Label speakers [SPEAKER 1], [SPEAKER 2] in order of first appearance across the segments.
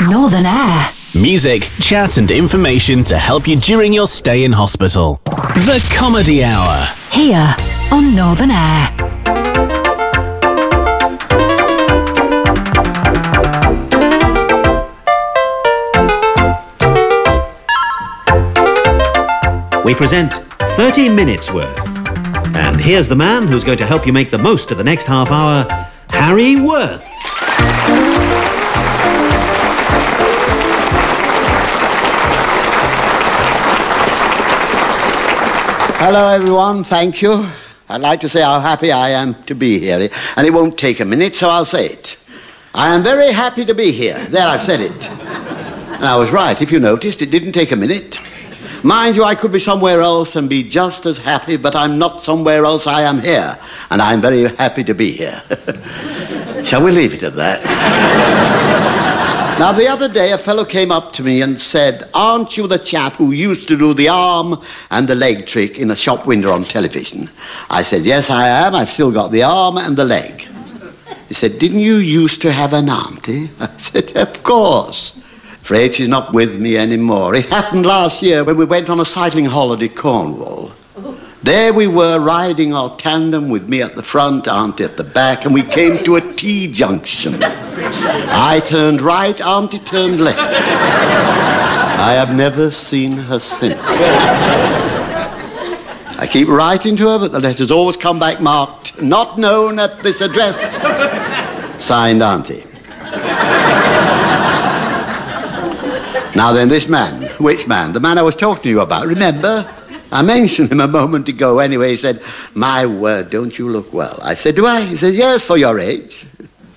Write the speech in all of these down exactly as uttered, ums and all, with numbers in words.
[SPEAKER 1] Northern Air.
[SPEAKER 2] Music, chat and information to help you during your stay in hospital. The Comedy Hour.
[SPEAKER 1] Here on Northern Air.
[SPEAKER 3] We present thirty minutes worth. And here's the man who's going to help you make the most of the next half hour, Harry Worth.
[SPEAKER 4] Hello, everyone. Thank you. I'd like to say how happy I am to be here. And it won't take a minute, so I'll say it. I am very happy to be here. There, I've said it. And I was right. If you noticed, it didn't take a minute. Mind you, I could be somewhere else and be just as happy, but I'm not somewhere else. I am here. And I'm very happy to be here. Shall we leave it at that? Now, the other day, a fellow came up to me and said, "Aren't you the chap who used to do the arm and the leg trick in a shop window on television?" I said, "Yes, I am. I've still got the arm and the leg." He said, "Didn't you used to have an auntie?" I said, "Of course. Afraid she's not with me anymore. It happened last year when we went on a cycling holiday, Cornwall. There we were riding our tandem with me at the front, Auntie at the back, and we came to a T-junction. I turned right, Auntie turned left. I have never seen her since. I keep writing to her, but the letters always come back marked, "Not known at this address." Signed, Auntie. Now then, this man. Which man? The man I was talking to you about, remember? I mentioned him a moment ago. Anyway, he said, "My word, don't you look well?" I said, "Do I?" He said, "Yes, for your age."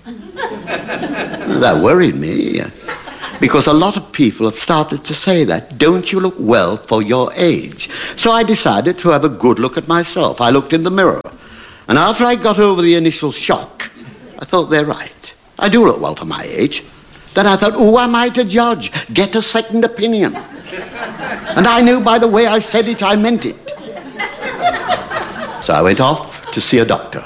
[SPEAKER 4] That worried me, because a lot of people have started to say that. "Don't you look well for your age?" So I decided to have a good look at myself. I looked in the mirror. And after I got over the initial shock, I thought, they're right. I do look well for my age. Then I thought, who am I to judge? Get a second opinion. And I knew by the way I said it, I meant it. So I went off to see a doctor.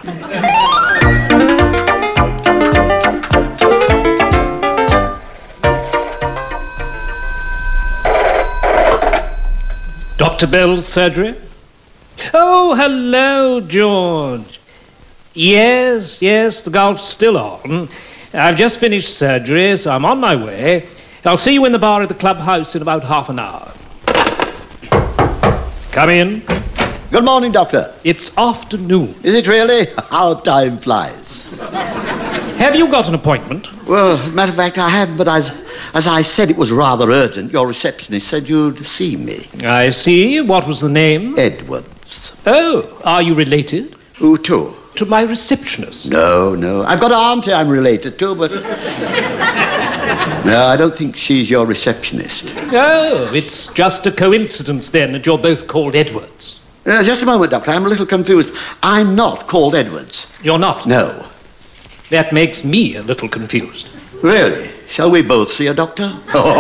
[SPEAKER 5] Doctor Bell's surgery? Oh, hello, George. Yes, yes, the golf's still on. I've just finished surgery, so I'm on my way. I'll see you in the bar at the clubhouse in about half an hour. Come in.
[SPEAKER 4] Good morning, Doctor.
[SPEAKER 5] It's afternoon.
[SPEAKER 4] Is it really? How time flies.
[SPEAKER 5] Have you got an appointment?
[SPEAKER 4] Well, as a matter of fact, I have, but as, as I said, it was rather urgent. Your receptionist said you'd see me.
[SPEAKER 5] I see. What was the name?
[SPEAKER 4] Edwards.
[SPEAKER 5] Oh, are you related?
[SPEAKER 4] Who to?
[SPEAKER 5] To my receptionist.
[SPEAKER 4] No, no. I've got an auntie I'm related to, but... No, I don't think she's your receptionist.
[SPEAKER 5] Oh, it's just a coincidence, then, that you're both called Edwards.
[SPEAKER 4] Uh, just a moment, Doctor. I'm a little confused. I'm not called Edwards.
[SPEAKER 5] You're not?
[SPEAKER 4] No.
[SPEAKER 5] That makes me a little confused.
[SPEAKER 4] Really? Shall we both see a doctor?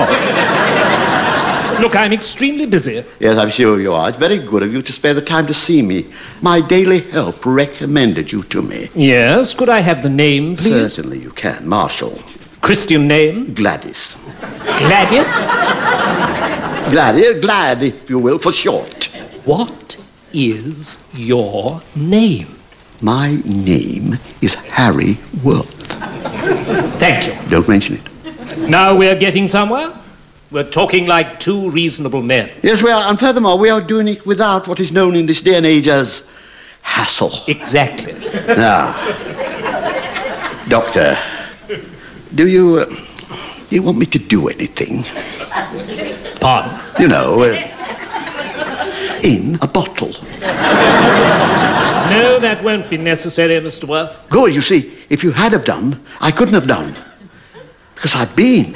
[SPEAKER 5] Look, I'm extremely busy.
[SPEAKER 4] Yes, I'm sure you are. It's very good of you to spare the time to see me. My daily help recommended you to me.
[SPEAKER 5] Yes, could I have the name, please?
[SPEAKER 4] Certainly you can. Marshall.
[SPEAKER 5] Christian name?
[SPEAKER 4] Gladys.
[SPEAKER 5] Gladys?
[SPEAKER 4] Gladys, Glad, if you will, for short.
[SPEAKER 5] What is your name?
[SPEAKER 4] My name is Harry Worth.
[SPEAKER 5] Thank you.
[SPEAKER 4] Don't mention it.
[SPEAKER 5] Now we're getting somewhere. We're talking like two reasonable men.
[SPEAKER 4] Yes, we are. And furthermore, we are doing it without what is known in this day and age as hassle.
[SPEAKER 5] Exactly.
[SPEAKER 4] Now, Doctor, do you, uh, do you want me to do anything?
[SPEAKER 5] Pardon?
[SPEAKER 4] You know, uh, in a bottle.
[SPEAKER 5] No, that won't be necessary, Mister Worth.
[SPEAKER 4] Good, you see, if you had have done, I couldn't have done. Because I've been.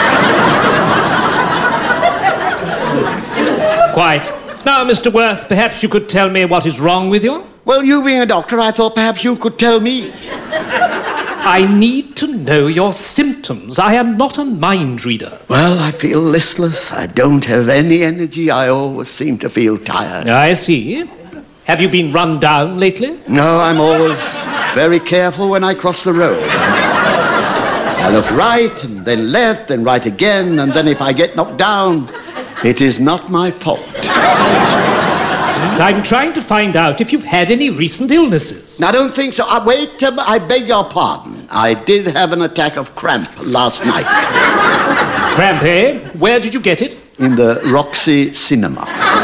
[SPEAKER 5] Quite. Now, Mister Worth, perhaps you could tell me what is wrong with you?
[SPEAKER 4] Well, you being a doctor, I thought perhaps you could tell me.
[SPEAKER 5] I need to know your symptoms. I am not a mind reader.
[SPEAKER 4] Well, I feel listless. I don't have any energy. I always seem to feel tired.
[SPEAKER 5] I see. Have you been run down lately?
[SPEAKER 4] No, I'm always very careful when I cross the road. I look right, and then left, then right again, and then if I get knocked down, it is not my fault.
[SPEAKER 5] I'm trying to find out if you've had any recent illnesses.
[SPEAKER 4] I don't think so. Uh, wait, um, I beg your pardon. I did have an attack of cramp last night.
[SPEAKER 5] Cramp, eh? Where did you get it?
[SPEAKER 4] In the Roxy Cinema.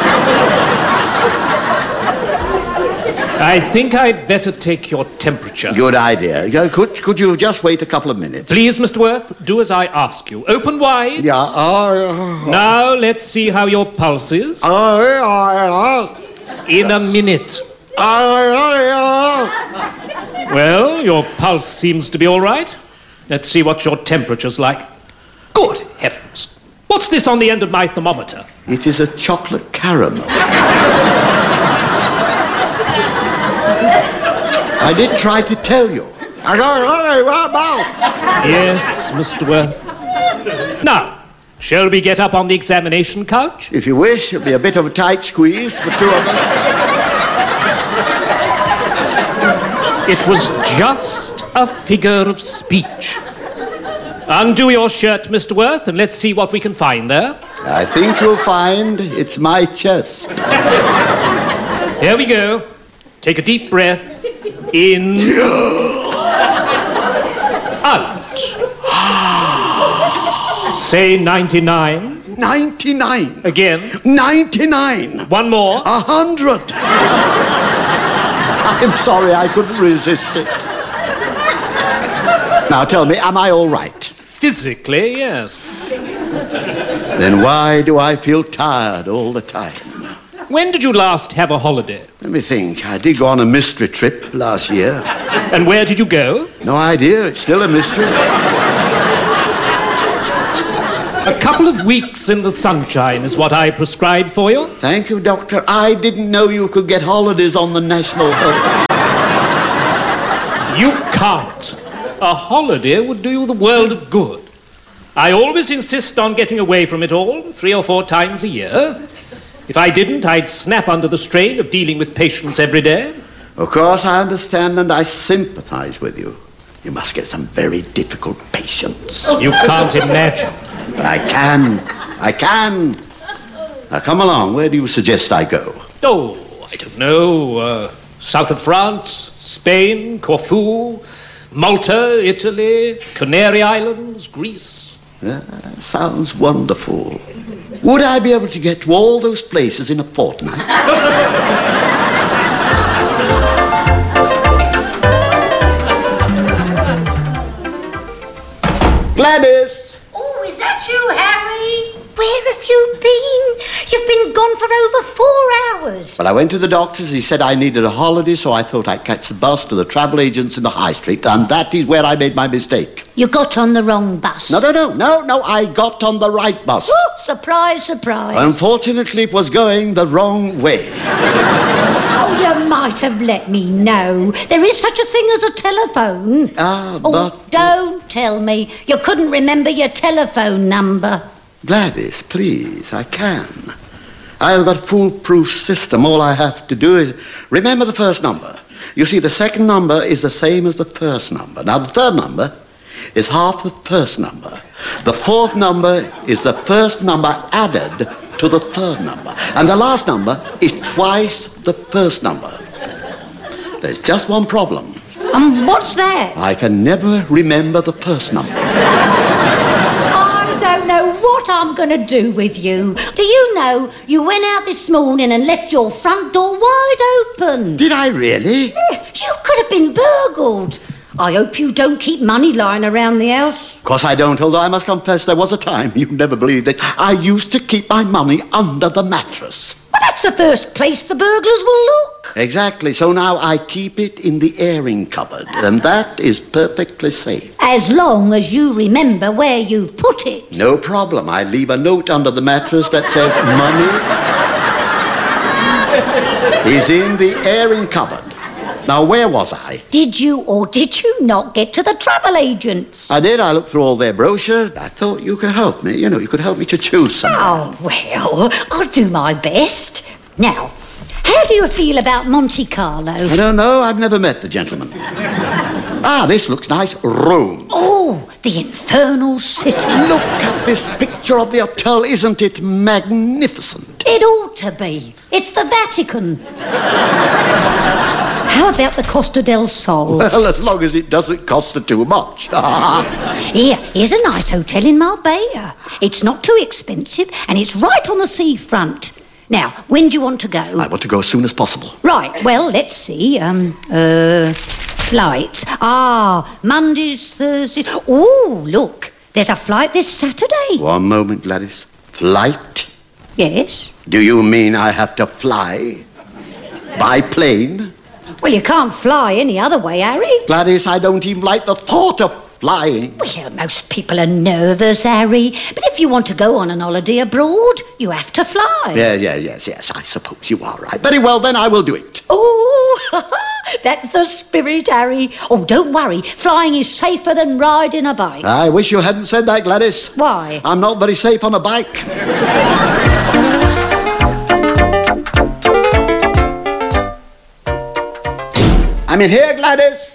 [SPEAKER 5] I think I'd better take your temperature.
[SPEAKER 4] Good idea. Yeah, Could, could you just wait a couple of minutes?
[SPEAKER 5] Please, Mister Worth, do as I ask you. Open wide.
[SPEAKER 4] Yeah. Uh,
[SPEAKER 5] Now, let's see how your pulse is.
[SPEAKER 4] uh, uh,
[SPEAKER 5] In a minute.
[SPEAKER 4] uh,
[SPEAKER 5] Well, your pulse seems to be all right. Let's see what your temperature's like. Good heavens. What's this on the end of my thermometer?
[SPEAKER 4] It is a chocolate caramel. I did try to tell you.
[SPEAKER 5] Yes, Mister Worth. Now, shall we get up on the examination couch?
[SPEAKER 4] If you wish, it'll be a bit of a tight squeeze for two of us.
[SPEAKER 5] It was just a figure of speech. Undo your shirt, Mister Worth, and let's see what we can find there.
[SPEAKER 4] I think you'll find it's my chest.
[SPEAKER 5] Here we go. Take a deep breath. In. Out. Say ninety-nine.
[SPEAKER 4] ninety-nine.
[SPEAKER 5] Again.
[SPEAKER 4] ninety-nine.
[SPEAKER 5] One more.
[SPEAKER 4] A hundred. I'm sorry, I couldn't resist it. Now tell me, am I all right?
[SPEAKER 5] Physically, yes.
[SPEAKER 4] Then why do I feel tired all the time?
[SPEAKER 5] When did you last have a holiday?
[SPEAKER 4] Let me think. I did go on a mystery trip last year.
[SPEAKER 5] And where did you go?
[SPEAKER 4] No idea. It's still a mystery.
[SPEAKER 5] A couple of weeks in the sunshine is what I prescribe for you.
[SPEAKER 4] Thank you, Doctor. I didn't know you could get holidays on the national holiday.
[SPEAKER 5] You can't. A holiday would do you the world of good. I always insist on getting away from it all three or four times a year. If I didn't, I'd snap under the strain of dealing with patients every day.
[SPEAKER 4] Of course, I understand and I sympathize with you. You must get some very difficult patients.
[SPEAKER 5] You can't imagine.
[SPEAKER 4] But I can. I can. Now, come along. Where do you suggest I go?
[SPEAKER 5] Oh, I don't know. Uh, south of France, Spain, Corfu, Malta, Italy, Canary Islands, Greece.
[SPEAKER 4] Uh, sounds wonderful. Would I be able to get to all those places in a fortnight? Gladys!
[SPEAKER 6] Oh, is that you, Harry? Where have you been? You've been gone for over four hours.
[SPEAKER 4] Well, I went to the doctor's. He said I needed a holiday, so I thought I'd catch the bus to the travel agents in the high street, and that is where I made my mistake.
[SPEAKER 6] You got on the wrong bus.
[SPEAKER 4] No, no, no, no, no, I got on the right bus.
[SPEAKER 6] Oh, surprise, surprise.
[SPEAKER 4] Unfortunately, it was going the wrong way.
[SPEAKER 6] Oh, you might have let me know. There is such a thing as a telephone.
[SPEAKER 4] Ah,
[SPEAKER 6] oh,
[SPEAKER 4] but...
[SPEAKER 6] don't tell me you couldn't remember your telephone number.
[SPEAKER 4] Gladys, please, I can. I've got a foolproof system. All I have to do is remember the first number. You see, the second number is the same as the first number. Now, the third number is half the first number. The fourth number is the first number added to the third number. And the last number is twice the first number. There's just one problem.
[SPEAKER 6] Um, what's that?
[SPEAKER 4] I can never remember the first number.
[SPEAKER 6] I don't know what I'm going to do with you. Do you know, you went out this morning and left your front door wide open.
[SPEAKER 4] Did I really?
[SPEAKER 6] You could have been burgled. I hope you don't keep money lying around the house.
[SPEAKER 4] Of course I don't, although I must confess there was a time, you'd never believe it, I used to keep my money under the mattress.
[SPEAKER 6] Well, that's the first place the burglars will look.
[SPEAKER 4] Exactly, so now I keep it in the airing cupboard, and that is perfectly safe.
[SPEAKER 6] As long as you remember where you've put it.
[SPEAKER 4] No problem. I leave a note under the mattress that says money is in the airing cupboard. Now, where was I?
[SPEAKER 6] Did you or did you not get to the travel agents?
[SPEAKER 4] I did. I looked through all their brochures. I thought you could help me. You know, you could help me to choose something.
[SPEAKER 6] Oh, well, I'll do my best. Now, how do you feel about Monte Carlo?
[SPEAKER 4] I don't know. I've never met the gentleman. Ah, this looks nice. Rome.
[SPEAKER 6] Oh, the infernal city.
[SPEAKER 4] Look at this picture of the hotel. Isn't it magnificent?
[SPEAKER 6] It ought to be. It's the Vatican. How about the Costa del Sol?
[SPEAKER 4] Well, as long as it doesn't cost too much.
[SPEAKER 6] Here, here's a nice hotel in Marbella. It's not too expensive, and it's right on the seafront. Now, when do you want to go?
[SPEAKER 4] I want to go as soon as possible.
[SPEAKER 6] Right, well, let's see. Um, uh, flights. Ah, Mondays, Thursdays. Oh, look, there's a flight this Saturday.
[SPEAKER 4] One moment, Gladys. Flight?
[SPEAKER 6] Yes.
[SPEAKER 4] Do you mean I have to fly? By plane?
[SPEAKER 6] Well, you can't fly any other way, Harry.
[SPEAKER 4] Gladys, I don't even like the thought of flying.
[SPEAKER 6] Well, most people are nervous, Harry. But if you want to go on an holiday abroad, you have to fly.
[SPEAKER 4] Yeah, yeah, yes, yes, I suppose you are right. Very well, then I will do it.
[SPEAKER 6] Oh, that's the spirit, Harry. Oh, don't worry. Flying is safer than riding a bike.
[SPEAKER 4] I wish you hadn't said that, Gladys.
[SPEAKER 6] Why?
[SPEAKER 4] I'm not very safe on a bike. I'm in here, Gladys.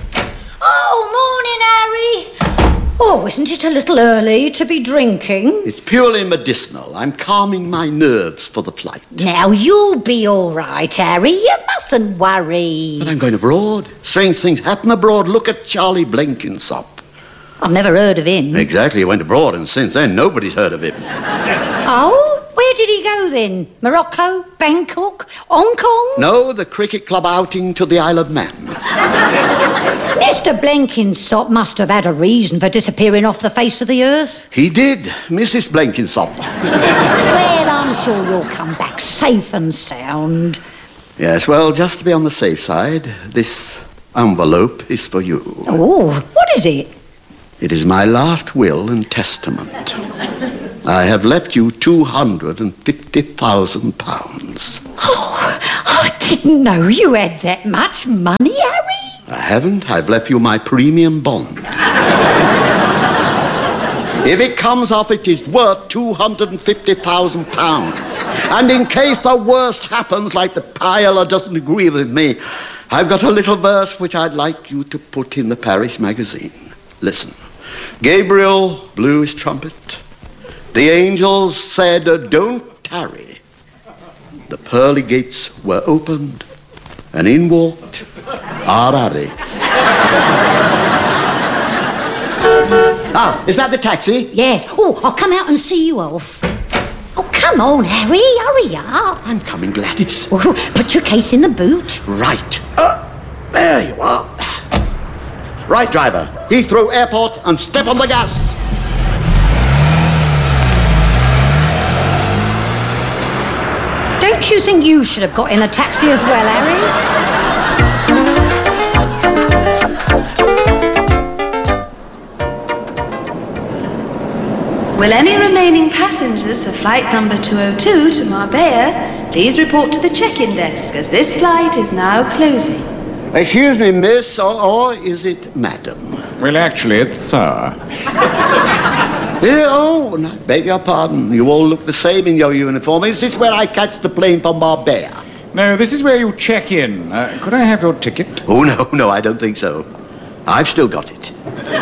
[SPEAKER 6] Oh, morning, Harry. Oh, isn't it a little early to be drinking?
[SPEAKER 4] It's purely medicinal. I'm calming my nerves for the flight.
[SPEAKER 6] Now, you'll be all right, Harry. You mustn't worry.
[SPEAKER 4] But I'm going abroad. Strange things happen abroad. Look at Charlie Blenkinsop.
[SPEAKER 6] I've never heard of him.
[SPEAKER 4] Exactly. He went abroad, and since then, nobody's heard of him.
[SPEAKER 6] Oh? Where did he go then? Morocco? Bangkok? Hong Kong?
[SPEAKER 4] No, the cricket club outing to the Isle of Man.
[SPEAKER 6] Mister Blenkinsop must have had a reason for disappearing off the face of the earth.
[SPEAKER 4] He did, Missus Blenkinsop.
[SPEAKER 6] Well, I'm sure you'll come back safe and sound.
[SPEAKER 4] Yes, well, just to be on the safe side, this envelope is for you.
[SPEAKER 6] Oh, what is it?
[SPEAKER 4] It is my last will and testament. I have left you two hundred and fifty thousand pounds.
[SPEAKER 6] Oh, I didn't know you had that much money, Harry.
[SPEAKER 4] I haven't. I've left you my premium bond. If it comes off, it is worth two hundred and fifty thousand pounds. And in case the worst happens, like the Pyler doesn't agree with me, I've got a little verse which I'd like you to put in the parish magazine. Listen. Gabriel blew his trumpet. The angels said, don't tarry. The pearly gates were opened, and in walked Harari. Ah, is that the taxi?
[SPEAKER 6] Yes. Oh, I'll come out and see you off. Oh, come on, Harry, hurry up.
[SPEAKER 4] I'm coming, Gladys.
[SPEAKER 6] Oh, put your case in the boot.
[SPEAKER 4] Right. Uh, there you are. Right, driver. Heathrow Airport and step on the gas.
[SPEAKER 6] Don't you think you should have got in a taxi as well, Harry?
[SPEAKER 7] Will any remaining passengers for flight number two oh two to Marbella please report to the check-in desk, as this flight is now closing.
[SPEAKER 4] Excuse me, miss, or, or is it madam?
[SPEAKER 8] Well, actually, it's sir.
[SPEAKER 4] Yeah, oh, no, beg your pardon. You all look the same in your uniform. Is this where I catch the plane from Marbella?
[SPEAKER 8] No, this is where you check in. Uh, could I have your ticket?
[SPEAKER 4] Oh, no, no, I don't think so. I've still got it.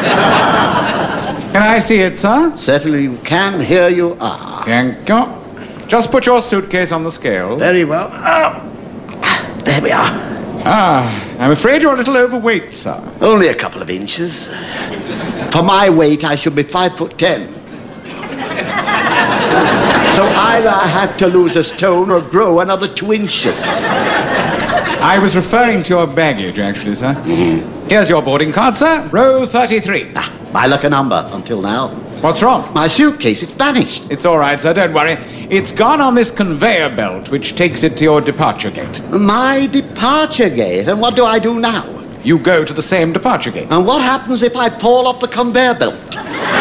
[SPEAKER 8] Can I see it, sir?
[SPEAKER 4] Certainly you can. Here you are.
[SPEAKER 8] Thank you. Just put your suitcase on the scale.
[SPEAKER 4] Very well. Oh, there we are.
[SPEAKER 8] Ah, I'm afraid you're a little overweight, sir.
[SPEAKER 4] Only a couple of inches. For my weight, I should be five foot ten. So either I have to lose a stone or grow another two inches.
[SPEAKER 8] I was referring to your baggage, actually, sir. Mm-hmm. Here's your boarding card, sir. Row thirty-three.
[SPEAKER 4] Ah, my lucky number until now.
[SPEAKER 8] What's wrong?
[SPEAKER 4] My suitcase, it's vanished.
[SPEAKER 8] It's all right, sir, don't worry. It's gone on this conveyor belt, which takes it to your departure gate.
[SPEAKER 4] My departure gate? And what do I do now?
[SPEAKER 8] You go to the same departure gate.
[SPEAKER 4] And what happens if I fall off the conveyor belt?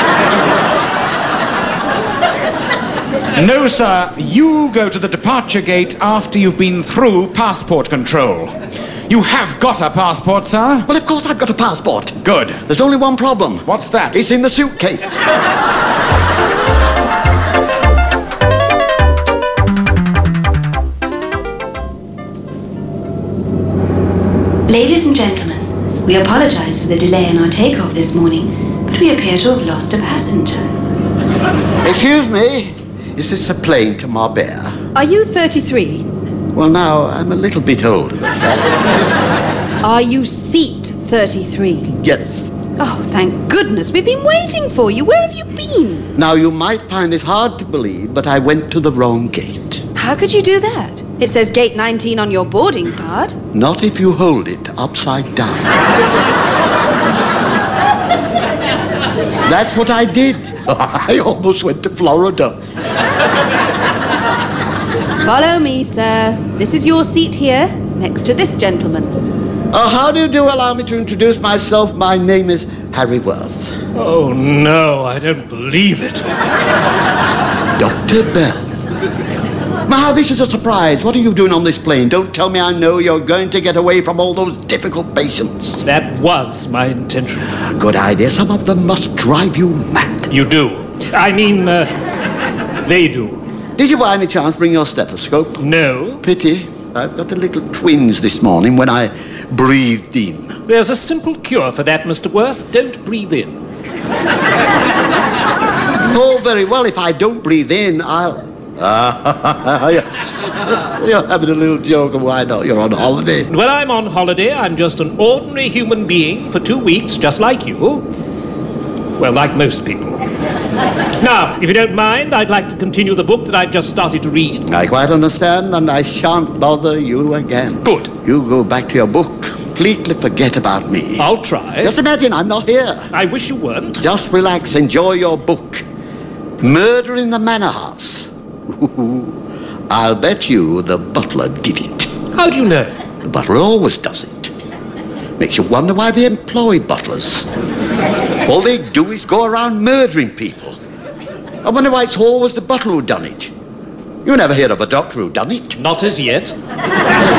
[SPEAKER 8] No, sir. You go to the departure gate after you've been through passport control. You have got a passport, sir?
[SPEAKER 4] Well, of course I've got a passport.
[SPEAKER 8] Good.
[SPEAKER 4] There's only one problem.
[SPEAKER 8] What's that?
[SPEAKER 4] It's in the suitcase.
[SPEAKER 7] Ladies and gentlemen, We apologise for the delay in our takeoff this morning, but we appear to have lost a passenger.
[SPEAKER 4] Excuse me, is this a plane to Marbella?
[SPEAKER 9] Are you thirty-three?
[SPEAKER 4] Well, now, I'm a little bit older than that.
[SPEAKER 9] Are you seat thirty-three?
[SPEAKER 4] Yes.
[SPEAKER 9] Oh, thank goodness. We've been waiting for you. Where have you been?
[SPEAKER 4] Now, you might find this hard to believe, but I went to the wrong gate.
[SPEAKER 9] How could you do that? It says gate nineteen on your boarding card.
[SPEAKER 4] Not if you hold it upside down. That's what I did. I almost went to Florida.
[SPEAKER 9] Follow me, sir. This is your seat here, next to this gentleman.
[SPEAKER 4] Uh, how do you do? Allow me to introduce myself. My name is Harry Worth.
[SPEAKER 5] Oh, no, I don't believe it.
[SPEAKER 4] Doctor Bell. Now, this is a surprise. What are you doing on this plane? Don't tell me I know you're going to get away from all those difficult patients.
[SPEAKER 5] That was my intention.
[SPEAKER 4] Good idea. Some of them must drive you mad.
[SPEAKER 5] You do. I mean, uh, they do.
[SPEAKER 4] Did you by any chance bring your stethoscope?
[SPEAKER 5] No.
[SPEAKER 4] Pity. I've got a little twinge this morning when I breathed in.
[SPEAKER 5] There's a simple cure for that, Mister Worth. Don't breathe in.
[SPEAKER 4] Oh, very well. If I don't breathe in, I'll... Uh, you're having a little joke, and why not? You're on holiday.
[SPEAKER 5] When I'm on holiday, I'm just an ordinary human being for two weeks, just like you. Well, like most people. Now, if you don't mind, I'd like to continue the book that I've just started to read.
[SPEAKER 4] I quite understand, and I shan't bother you again.
[SPEAKER 5] Good.
[SPEAKER 4] You go back to your book. Completely forget about me.
[SPEAKER 5] I'll try.
[SPEAKER 4] Just imagine I'm not here.
[SPEAKER 5] I wish you weren't.
[SPEAKER 4] Just relax, enjoy your book. Murder in the Manor House. I'll bet you the butler did it. How do you know? The butler always does it. Makes you wonder why they employ butlers. All they do is go around murdering people. I wonder why it's always the butler who done it. You never hear of a doctor who done it.
[SPEAKER 5] Not as yet.